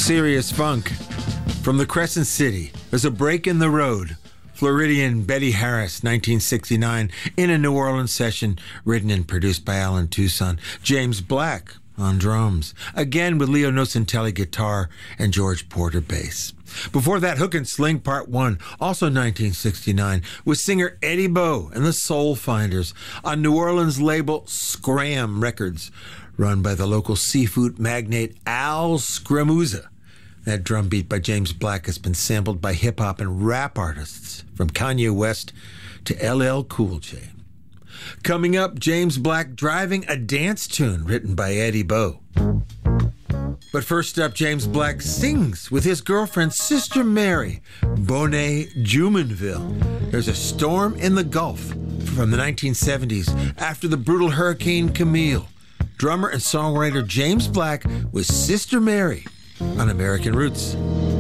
serious funk. From the Crescent City, there's a break in the road. Floridian Betty Harris, 1969, in a New Orleans session, written and produced by Alan Tucson. James Black on drums, again with Leo Nocentelli guitar and George Porter bass. Before that, Hook and Sling Part 1, also 1969, with singer Eddie Bo and the Soul Finders on New Orleans label Scram Records, run by the local seafood magnate Al Scramuzza. That drum beat by James Black has been sampled by hip-hop and rap artists, from Kanye West to LL Cool J. Coming up, James Black driving a dance tune written by Eddie Bo. But first up, James Black sings with his girlfriend, Sister Mary, Bonet Jumonville. There's a storm in the Gulf from the 1970s after the brutal Hurricane Camille. Drummer and songwriter James Black with Sister Mary on American Roots.